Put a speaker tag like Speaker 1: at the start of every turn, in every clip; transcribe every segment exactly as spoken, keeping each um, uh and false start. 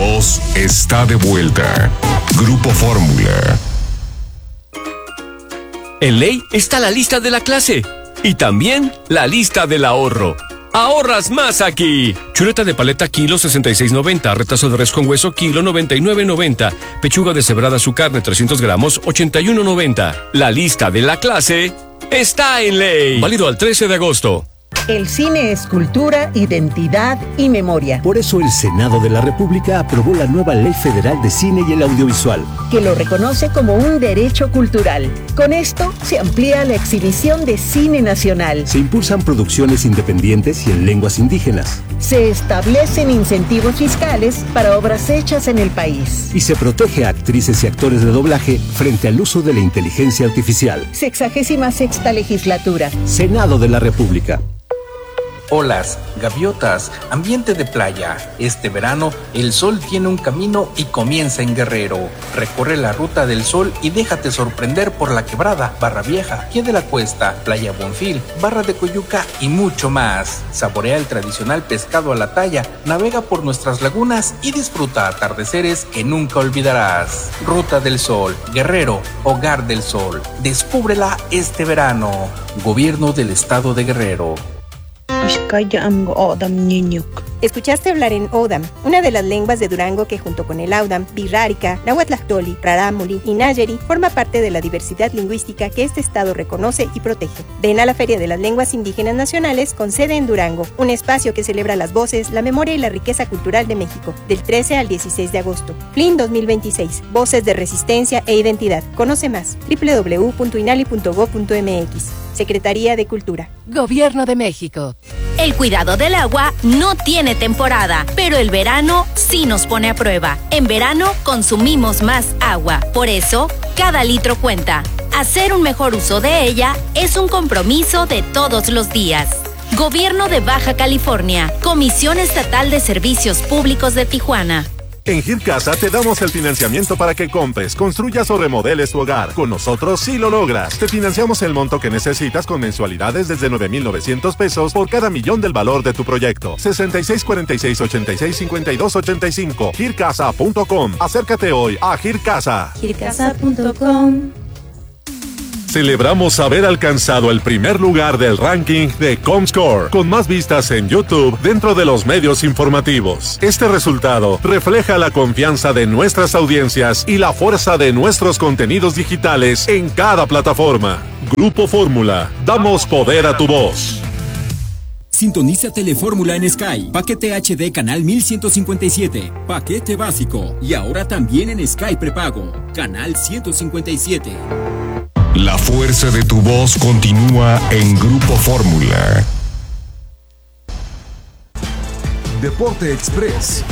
Speaker 1: voz está de vuelta. Grupo Fórmula.
Speaker 2: En Ley está la lista de la clase y también la lista del ahorro. ¡Ahorras más aquí! Chuleta de paleta kilo sesenta y seis noventa, retazo de res con hueso kilo noventa y nueve noventa, pechuga deshebrada su carne trescientos gramos ochenta y uno noventa. La lista de la clase está en Ley. Válido al trece de agosto.
Speaker 3: El cine es cultura, identidad y memoria.
Speaker 4: Por eso el Senado de la República aprobó la nueva Ley Federal de Cine y el Audiovisual,
Speaker 3: que lo reconoce como un derecho cultural. Con esto se amplía la exhibición de cine nacional.
Speaker 4: Se impulsan producciones independientes y en lenguas indígenas.
Speaker 3: Se establecen incentivos fiscales para obras hechas en el país.
Speaker 4: Y se protege a actrices y actores de doblaje frente al uso de la inteligencia artificial.
Speaker 3: Sexagésima sexta legislatura.
Speaker 4: Senado de la República.
Speaker 5: Olas, gaviotas, ambiente de playa. Este verano, el sol tiene un camino y comienza en Guerrero. Recorre la ruta del sol y déjate sorprender por La Quebrada, Barra Vieja, Pie de la Cuesta, Playa Bonfil, Barra de Coyuca y mucho más. Saborea el tradicional pescado a la talla, navega por nuestras lagunas y disfruta atardeceres que nunca olvidarás. Ruta del Sol, Guerrero, Hogar del Sol. Descúbrela este verano. Gobierno del Estado de Guerrero.
Speaker 6: Escuchaste hablar en Odam, una de las lenguas de Durango que junto con el Audam, Birrárica, Nahuatlactoli, Rarámuri y Nayeri forma parte de la diversidad lingüística que este estado reconoce y protege. Ven a la Feria de las Lenguas Indígenas Nacionales con sede en Durango, un espacio que celebra las voces, la memoria y la riqueza cultural de México, del trece al dieciséis de agosto. F L I N dos mil veintiséis, Voces de Resistencia e Identidad. Conoce más, doble u doble u doble u punto inali punto gob punto eme equis. Secretaría de Cultura.
Speaker 7: Gobierno de México.
Speaker 8: El cuidado del agua no tiene temporada, pero el verano sí nos pone a prueba. En verano consumimos más agua, por eso cada litro cuenta. Hacer un mejor uso de ella es un compromiso de todos los días. Gobierno de Baja California, Comisión Estatal de Servicios Públicos de Tijuana.
Speaker 9: En Gircasa te damos el financiamiento para que compres, construyas o remodeles tu hogar. Con nosotros sí lo logras. Te financiamos el monto que necesitas con mensualidades desde nueve mil novecientos pesos por cada millón del valor de tu proyecto. sesenta y seis cuarenta y seis ochenta y seis cincuenta y dos ochenta y cinco. gircasa punto com. Acércate hoy a Gircasa.
Speaker 10: gircasa punto com.
Speaker 9: Celebramos haber alcanzado el primer lugar del ranking de Comscore, con más vistas en YouTube dentro de los medios informativos. Este resultado refleja la confianza de nuestras audiencias y la fuerza de nuestros contenidos digitales en cada plataforma. Grupo Fórmula, damos poder a tu voz.
Speaker 11: Sintoniza Telefórmula en Sky. Paquete H D canal mil ciento cincuenta y siete. Paquete básico. Y ahora también en Sky prepago. Canal ciento cincuenta y siete.
Speaker 1: La fuerza de tu voz continúa en Grupo Fórmula.
Speaker 12: Deporte Express.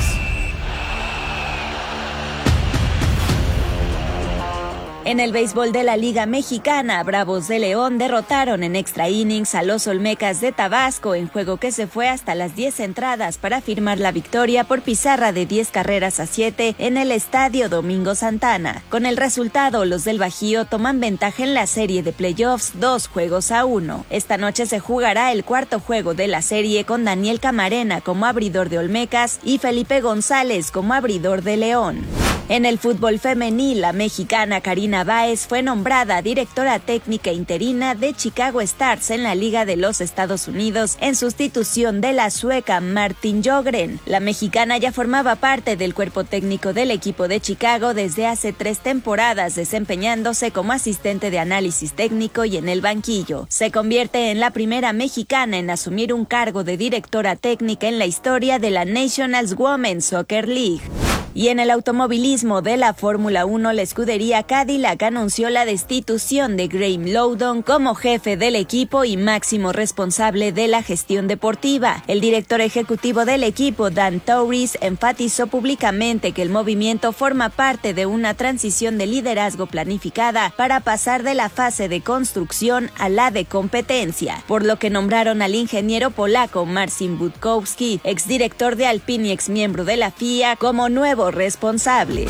Speaker 13: En el béisbol de la Liga Mexicana, Bravos de León derrotaron en extra innings a los Olmecas de Tabasco en juego que se fue hasta las diez entradas para firmar la victoria por pizarra de diez carreras a siete en el Estadio Domingo Santana. Con el resultado, los del Bajío toman ventaja en la serie de playoffs dos juegos a uno. Esta noche se jugará el cuarto juego de la serie con Daniel Camarena como abridor de Olmecas y Felipe González como abridor de León. En el fútbol femenil, la mexicana Karina Báez fue nombrada directora técnica interina de Chicago Stars en la Liga de los Estados Unidos en sustitución de la sueca Martin Jogren. La mexicana ya formaba parte del cuerpo técnico del equipo de Chicago desde hace tres temporadas, desempeñándose como asistente de análisis técnico y en el banquillo. Se convierte en la primera mexicana en asumir un cargo de directora técnica en la historia de la National Women's Soccer League. Y en el automovilismo de la Fórmula uno, la escudería Cadillac anunció la destitución de Graham Lowdon como jefe del equipo y máximo responsable de la gestión deportiva. El director ejecutivo del equipo, Dan Torres, enfatizó públicamente que el movimiento forma parte de una transición de liderazgo planificada para pasar de la fase de construcción a la de competencia, por lo que nombraron al ingeniero polaco Marcin Budkowski, exdirector de Alpine y exmiembro de la F I A, como nuevo responsable.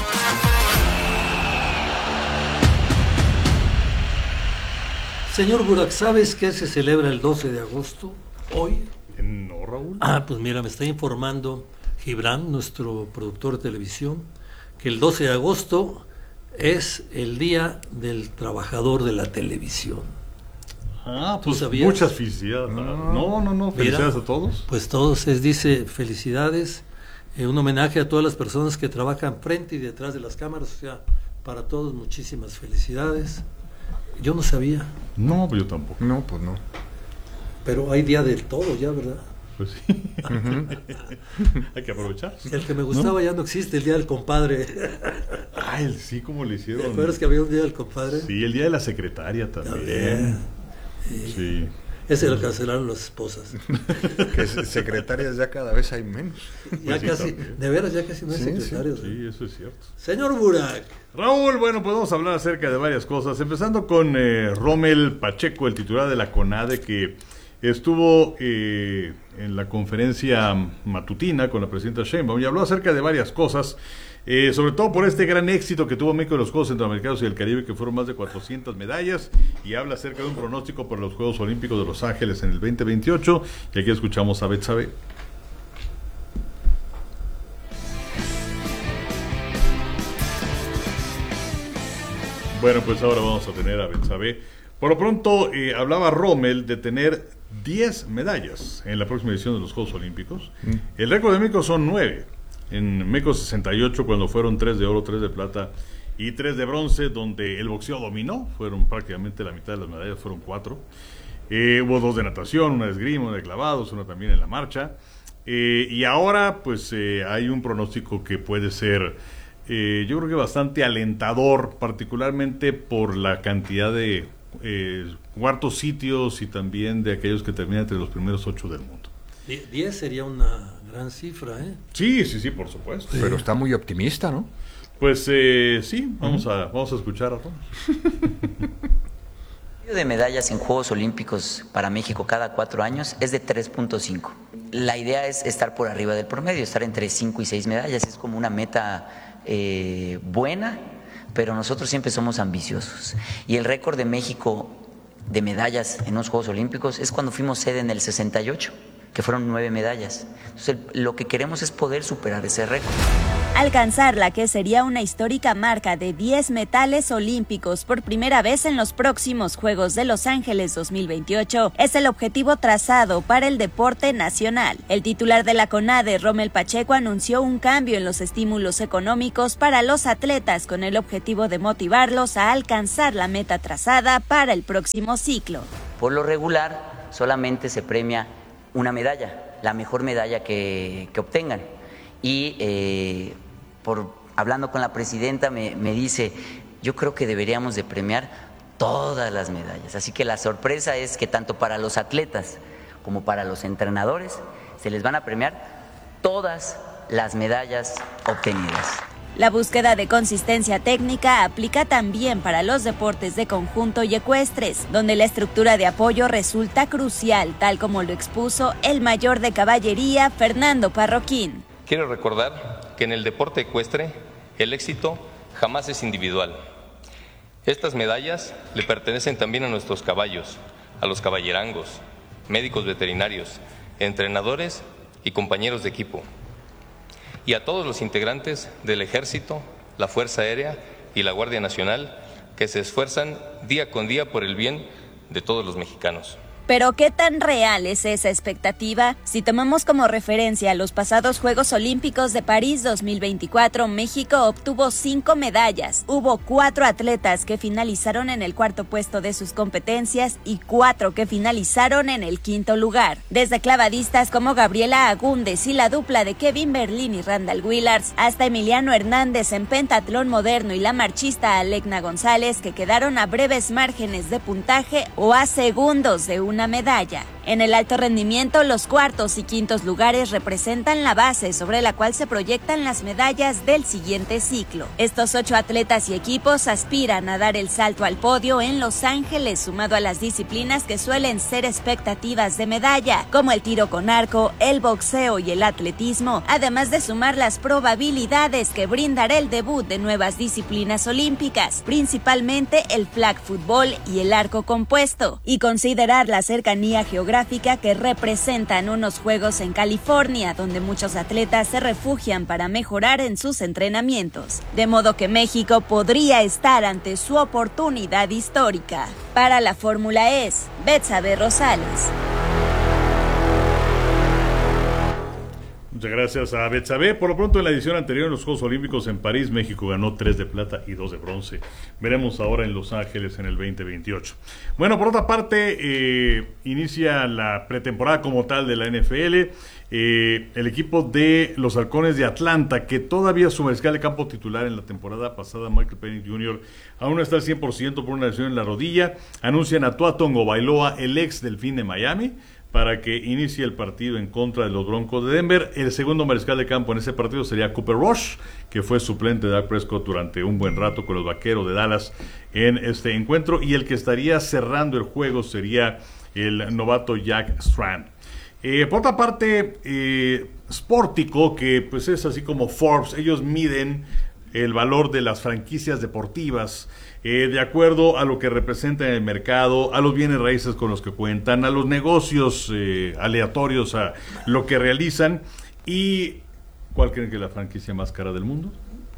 Speaker 14: Señor Burak, ¿sabes qué se celebra el doce de agosto? Hoy.
Speaker 15: No, Raúl.
Speaker 14: Ah, pues mira, me está informando Gibran, nuestro productor de televisión, que el doce de agosto es el Día del Trabajador de la Televisión.
Speaker 15: Ah, pues muchas felicidades. No, no, no, felicidades Mira, a todos.
Speaker 14: Pues todos, es, dice, felicidades, eh, un homenaje a todas las personas que trabajan frente y detrás de las cámaras, o sea, para todos muchísimas felicidades. Yo no sabía.
Speaker 15: No, pues yo tampoco.
Speaker 16: No, pues no.
Speaker 14: Pero hay día del todo ya, ¿verdad?
Speaker 15: Pues sí. Uh-huh. Hay que aprovechar.
Speaker 14: El que me gustaba ¿no? ya no existe, el día del compadre.
Speaker 15: Ay, sí, ¿cómo le hicieron?
Speaker 14: ¿Te acuerdas que había un día del compadre?
Speaker 15: Sí, el día de la secretaria también. también. Sí. sí.
Speaker 14: Ese lo cancelaron las esposas.
Speaker 16: Que secretarias ya cada vez hay menos.
Speaker 14: Ya pues casi, sí, de veras, ya casi no hay
Speaker 15: sí,
Speaker 14: secretarios.
Speaker 15: Sí, sí, eso es cierto.
Speaker 14: Señor Burak.
Speaker 15: Raúl, bueno, pues vamos a hablar acerca de varias cosas, empezando con eh, Rommel Pacheco, el titular de la CONADE, que estuvo eh, en la conferencia matutina con la presidenta Sheinbaum y habló acerca de varias cosas, eh, sobre todo por este gran éxito que tuvo México en los Juegos Centroamericanos y del Caribe, que fueron más de cuatrocientas medallas, y habla acerca de un pronóstico por los Juegos Olímpicos de Los Ángeles en el veinte veintiocho, y aquí escuchamos a Betsabe. Bueno, pues ahora vamos a tener a Betsabe. Por lo pronto, eh, hablaba Rommel de tener diez medallas en la próxima edición de los Juegos Olímpicos. Mm. El récord de México son nueve. En México sesenta y ocho, cuando fueron tres de oro, tres de plata y tres de bronce, donde el boxeo dominó, fueron prácticamente la mitad de las medallas, fueron cuatro. Eh, hubo dos de natación, una de esgrima, una de clavados, una también en la marcha. Eh, y ahora, pues, eh, hay un pronóstico que puede ser, eh, yo creo que bastante alentador, particularmente por la cantidad de eh, cuartos sitios y también de aquellos que terminan entre los primeros ocho del mundo.
Speaker 14: diez sería una gran cifra, ¿eh?
Speaker 15: Sí, sí, sí, por supuesto.
Speaker 16: Sí. Pero está muy optimista, ¿no?
Speaker 15: Pues eh, sí, vamos, uh-huh. a, vamos a escuchar a Ron.
Speaker 17: El de medallas en Juegos Olímpicos para México cada cuatro años es de tres punto cinco. La idea es estar por arriba del promedio, estar entre cinco y seis medallas. Es como una meta eh, buena, pero nosotros siempre somos ambiciosos. Y el récord de México de medallas en los Juegos Olímpicos es cuando fuimos sede en el sesenta y ocho, que fueron nueve medallas. Entonces, lo que queremos es poder superar ese récord.
Speaker 13: Alcanzar la que sería una histórica marca de diez metales olímpicos por primera vez en los próximos Juegos de Los Ángeles dos mil veintiocho es el objetivo trazado para el deporte nacional. El titular de la CONADE, Rommel Pacheco, anunció un cambio en los estímulos económicos para los atletas con el objetivo de motivarlos a alcanzar la meta trazada para el próximo ciclo.
Speaker 17: Por lo regular, solamente se premia una medalla, la mejor medalla que, que obtengan. Y eh, por hablando con la presidenta me, me dice, yo creo que deberíamos de premiar todas las medallas. Así que la sorpresa es que tanto para los atletas como para los entrenadores se les van a premiar todas las medallas obtenidas.
Speaker 13: La búsqueda de consistencia técnica aplica también para los deportes de conjunto y ecuestres, donde la estructura de apoyo resulta crucial, tal como lo expuso el mayor de caballería, Fernando Parroquín.
Speaker 18: Quiero recordar que en el deporte ecuestre el éxito jamás es individual. Estas medallas le pertenecen también a nuestros caballos, a los caballerangos, médicos veterinarios, entrenadores y compañeros de equipo, y a todos los integrantes del Ejército, la Fuerza Aérea y la Guardia Nacional que se esfuerzan día con día por el bien de todos los mexicanos.
Speaker 13: Pero ¿qué tan real es esa expectativa? Si tomamos como referencia los pasados Juegos Olímpicos de París dos mil veinticuatro, México obtuvo cinco medallas. Hubo cuatro atletas que finalizaron en el cuarto puesto de sus competencias y cuatro que finalizaron en el quinto lugar. Desde clavadistas como Gabriela Agúndez y la dupla de Kevin Berlín y Randall Willars, hasta Emiliano Hernández en pentatlón moderno y la marchista Alecna González, que quedaron a breves márgenes de puntaje o a segundos de una medalla. En el alto rendimiento, los cuartos y quintos lugares representan la base sobre la cual se proyectan las medallas del siguiente ciclo. Estos ocho atletas y equipos aspiran a dar el salto al podio en Los Ángeles, sumado a las disciplinas que suelen ser expectativas de medalla, como el tiro con arco, el boxeo y el atletismo, además de sumar las probabilidades que brindará el debut de nuevas disciplinas olímpicas, principalmente el flag football y el arco compuesto, y considerar la cercanía geográfica fotográfica que representan unos Juegos en California, donde muchos atletas se refugian para mejorar en sus entrenamientos. De modo que México podría estar ante su oportunidad histórica. Para la Fórmula E, Betsabe Rosales.
Speaker 15: Muchas gracias a Betsabe. Por lo pronto, en la edición anterior en los Juegos Olímpicos en París, México ganó tres de plata y dos de bronce. Veremos ahora en Los Ángeles en el veinte veintiocho. Bueno, por otra parte, eh, inicia la pretemporada como tal de la N F L. Eh, el equipo de los Halcones de Atlanta, que todavía su mariscal de campo titular en la temporada pasada, Michael Penix junior, aún no está al cien por ciento por una lesión en la rodilla. Anuncian a Tua Tagovailoa, el ex Delfín de Miami, para que inicie el partido en contra de los Broncos de Denver. El segundo mariscal de campo en ese partido sería Cooper Rush, que fue suplente de Dak Prescott durante un buen rato con los Vaqueros de Dallas en este encuentro, y el que estaría cerrando el juego sería el novato Jack Strand. Eh, por otra parte, eh, Sportico, que pues es así como Forbes, ellos miden el valor de las franquicias deportivas eh, de acuerdo a lo que representa en el mercado, a los bienes raíces con los que cuentan, a los negocios eh, aleatorios, a lo que realizan. ¿Y cuál creen que es la franquicia más cara del mundo?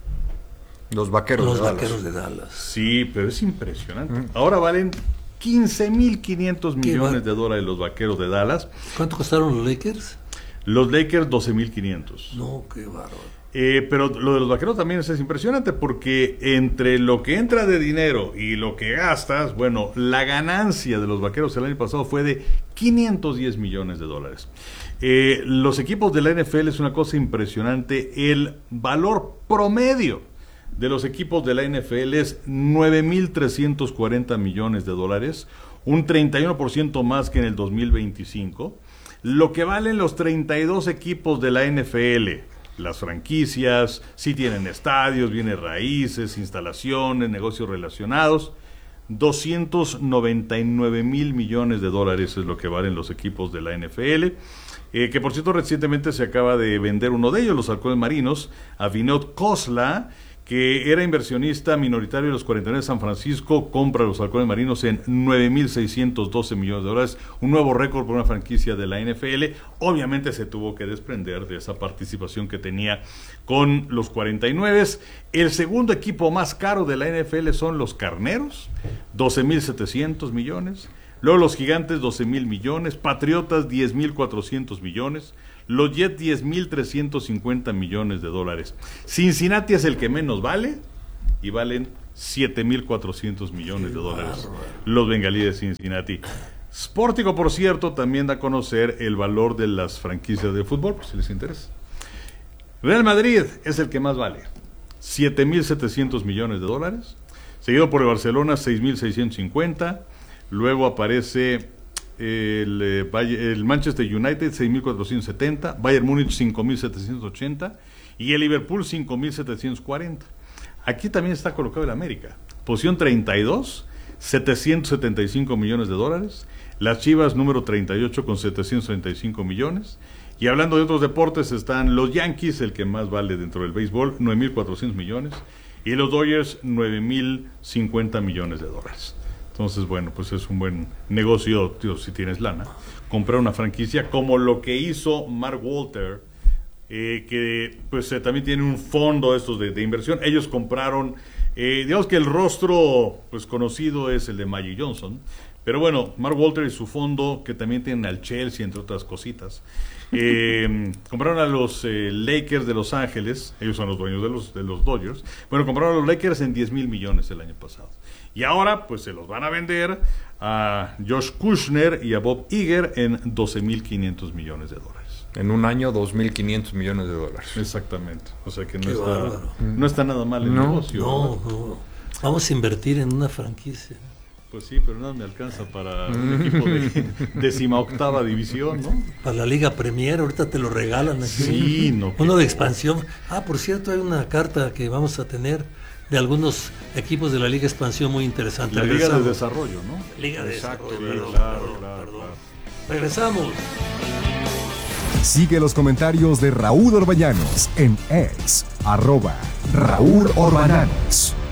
Speaker 16: Los Vaqueros,
Speaker 14: los
Speaker 16: de, Dallas.
Speaker 14: vaqueros de Dallas.
Speaker 15: Sí, pero es impresionante. Mm. Ahora valen quince mil quinientos millones de dólares los Vaqueros de Dallas.
Speaker 14: ¿Cuánto costaron los Lakers?
Speaker 15: Los Lakers doce mil quinientos.
Speaker 14: No, qué bárbaro.
Speaker 15: Eh, pero lo de los Vaqueros también es, es impresionante, porque entre lo que entra de dinero y lo que gastas, bueno, la ganancia de los Vaqueros el año pasado fue de quinientos diez millones de dólares. Eh, los equipos de la N F L es una cosa impresionante. El valor promedio de los equipos de la N F L es nueve mil trescientos cuarenta millones de dólares, un treinta y uno por ciento más que en el dos mil veinticinco. Lo que valen los treinta y dos equipos de la N F L, las franquicias, sí tienen estadios, bienes raíces, instalaciones, negocios relacionados, doscientos noventa y nueve mil millones de dólares es lo que valen los equipos de la N F L, eh, que por cierto recientemente se acaba de vender uno de ellos, los Halcones Marinos, a Vinod Khosla, que era inversionista minoritario de los cuarenta y nueve de San Francisco, compra los Halcones Marinos en nueve mil seiscientos doce millones de dólares, un nuevo récord por una franquicia de la N F L. Obviamente se tuvo que desprender de esa participación que tenía con los cuarenta y nueve. El segundo equipo más caro de la N F L son los Carneros, doce mil setecientos millones. Luego los Gigantes, doce mil millones. Patriotas, diez mil cuatrocientos millones. Los Jets, diez mil trescientos cincuenta millones de dólares. Cincinnati es el que menos vale y valen siete mil cuatrocientos millones de dólares los bengalíes de Cincinnati. Sportico, por cierto, también da a conocer el valor de las franquicias de fútbol, por si les interesa. Real Madrid es el que más vale, siete mil setecientos millones de dólares, seguido por el Barcelona, seis mil seiscientos cincuenta. Luego aparece el, eh, el Manchester United, seis mil cuatrocientos setenta, Bayern Múnich, cinco mil setecientos ochenta y el Liverpool, cinco mil setecientos cuarenta. Aquí también está colocado el América, posición treinta y dos, setecientos setenta y cinco millones de dólares. Las Chivas, número treinta y ocho, con setecientos treinta y cinco millones. Y hablando de otros deportes, están los Yankees, el que más vale dentro del béisbol, nueve mil cuatrocientos millones, y los Dodgers, nueve mil cincuenta millones de dólares. Entonces, bueno, pues es un buen negocio, tío, si tienes lana, comprar una franquicia como lo que hizo Mark Walter, eh, que pues eh, también tiene un fondo estos de, de inversión. Ellos compraron, eh, digamos que el rostro pues conocido es el de Magic Johnson, pero bueno, Mark Walter y su fondo, que también tienen al Chelsea, entre otras cositas, eh, compraron a los eh, Lakers de Los Ángeles, ellos son los dueños de los, de los Dodgers. Bueno, compraron a los Lakers en diez mil millones el año pasado. Y ahora, pues se los van a vender a Josh Kushner y a Bob Iger en doce mil quinientos millones de dólares.
Speaker 16: En un año, dos mil quinientos millones de dólares.
Speaker 15: Exactamente. O sea que no está, no está nada mal el
Speaker 14: no,
Speaker 15: negocio.
Speaker 14: No, no. Vamos a invertir en una franquicia.
Speaker 15: Pues sí, pero nada me alcanza para un equipo de décima octava división, ¿no?
Speaker 14: Para la Liga Premier, ahorita te lo regalan aquí.
Speaker 15: Sí, no.
Speaker 14: Uno de expansión. Ah, por cierto, hay una carta que vamos a tener de algunos equipos de la Liga Expansión muy interesante.
Speaker 15: La Liga de Desarrollo, ¿no?
Speaker 14: Liga de
Speaker 15: Exacto,
Speaker 14: Desarrollo.
Speaker 15: Claro,
Speaker 14: Perdón,
Speaker 15: claro,
Speaker 14: perdón,
Speaker 15: claro,
Speaker 14: perdón.
Speaker 15: claro.
Speaker 14: Regresamos.
Speaker 12: Sigue los comentarios de Raúl Orbañanos en X, arroba Raúl Orbañanos.